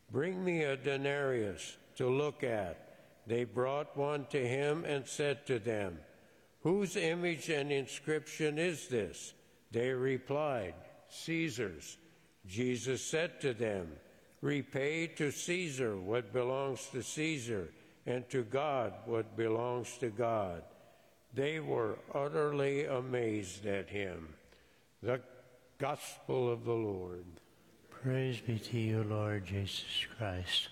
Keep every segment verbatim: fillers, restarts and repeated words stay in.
Bring me a denarius to look at. They brought one to him and said to them, Whose image and inscription is this? They replied, Caesar's. Jesus said to them, Repay to Caesar what belongs to Caesar, and to God what belongs to God. They were utterly amazed at him. The Gospel of the Lord. Praise be to you, Lord Jesus Christ.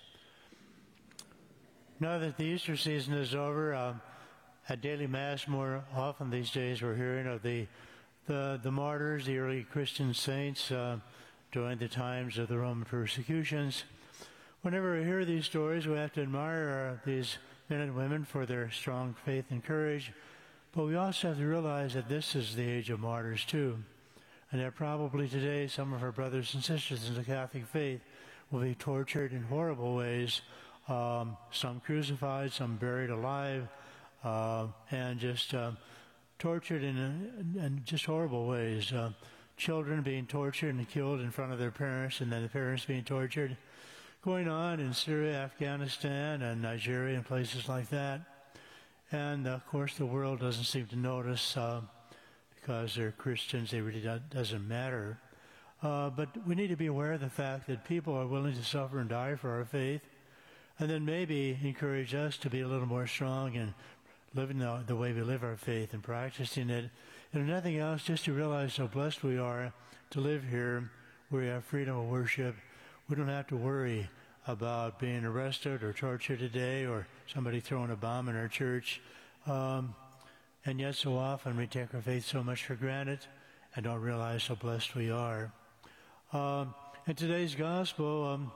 Now that the Easter season is over, um, at daily Mass more often these days we're hearing of the the, the martyrs, the early Christian saints uh, during the times of the Roman persecutions. Whenever we hear these stories, we have to admire uh, these men and women for their strong faith and courage, but we also have to realize that this is the age of martyrs too. And that probably today some of our brothers and sisters in the Catholic faith will be tortured in horrible ways, um, some crucified, some buried alive, uh, and just uh, tortured in, in just horrible ways. Uh, children being tortured and killed in front of their parents, and then the parents being tortured. Going on in Syria, Afghanistan, and Nigeria, and places like that. And, of course, the world doesn't seem to notice uh, because they're Christians, it really doesn't matter. Uh, but we need to be aware of the fact that people are willing to suffer and die for our faith, and then maybe encourage us to be a little more strong in living the, the way we live our faith and practicing it. And if nothing else, just to realize how blessed we are to live here where we have freedom of worship. We don't have to worry about being arrested or tortured today or somebody throwing a bomb in our church. Um, And yet so often we take our faith so much for granted and don't realize how blessed we are. Um, in today's gospel, um,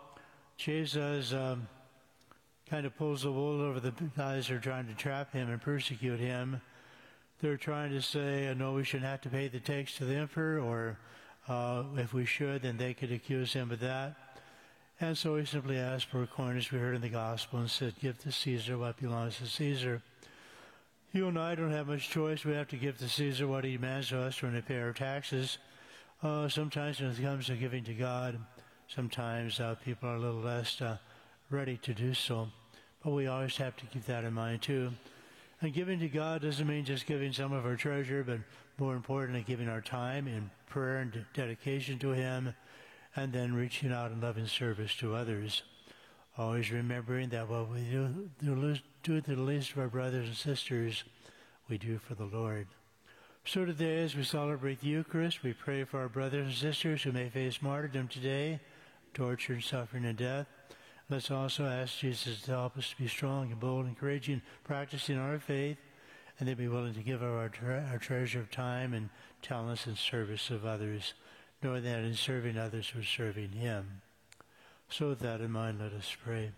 Jesus um, kind of pulls the wool over the guys who are trying to trap him and persecute him. They're trying to say, no, we shouldn't have to pay the tax to the emperor, or uh, if we should, then they could accuse him of that. And so he simply asked for a coin, as we heard in the gospel, and said, give to Caesar what belongs to Caesar. You and I don't have much choice. We have to give to Caesar what he demands of us when we pay our taxes. Uh, sometimes when it comes to giving to God, sometimes uh, people are a little less uh, ready to do so. But we always have to keep that in mind too. And giving to God doesn't mean just giving some of our treasure, but more importantly, giving our time in prayer and dedication to Him, and then reaching out in loving service to others. Always remembering that what we do, do, do to the least of our brothers and sisters, we do for the Lord. So today, as we celebrate the Eucharist, we pray for our brothers and sisters who may face martyrdom today, torture and suffering and death. Let's also ask Jesus to help us to be strong and bold and courageous in practicing our faith, and then be willing to give our, tre- our treasure of time and talents in service of others, knowing that in serving others we're serving Him. So with that in mind, let us pray.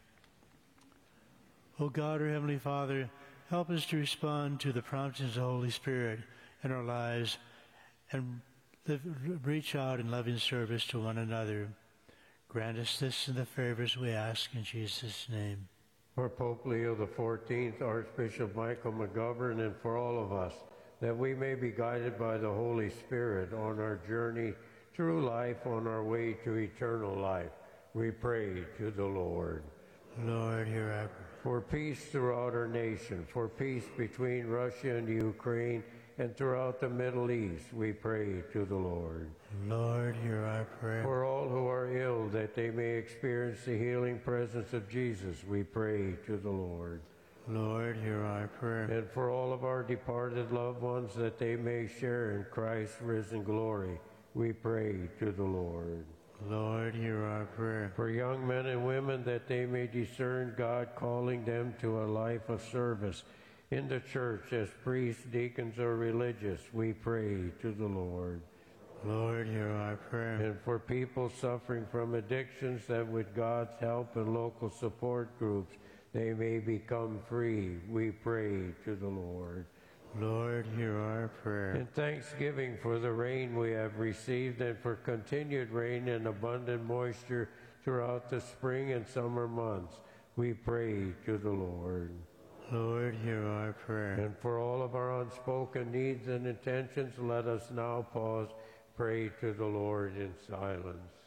O God, our Heavenly Father, help us to respond to the promptings of the Holy Spirit in our lives and live, reach out in loving service to one another. Grant us this in the favors we ask in Jesus' name. For Pope Leo the fourteenth, Archbishop Michael McGovern, and for all of us, that we may be guided by the Holy Spirit on our journey through life, on our way to eternal life, we pray to the Lord. Lord, hear our prayer. For peace throughout our nation, for peace between Russia and Ukraine, and throughout the Middle East, we pray to the Lord. Lord, hear our prayer. For all who are ill, that they may experience the healing presence of Jesus, we pray to the Lord. Lord, hear our prayer. And for all of our departed loved ones, that they may share in Christ's risen glory, we pray to the Lord. Lord, hear our prayer. For young men and women, that they may discern God calling them to a life of service in the church as priests, deacons, or religious, we pray to the Lord. Lord, hear our prayer. And for people suffering from addictions, that with God's help and local support groups, they may become free, we pray to the Lord. Lord, hear our prayer. In thanksgiving for the rain we have received, and for continued rain and abundant moisture throughout the spring and summer months, we pray to the Lord. Lord, hear our prayer. And for all of our unspoken needs and intentions, let us now pause, pray to the Lord in silence.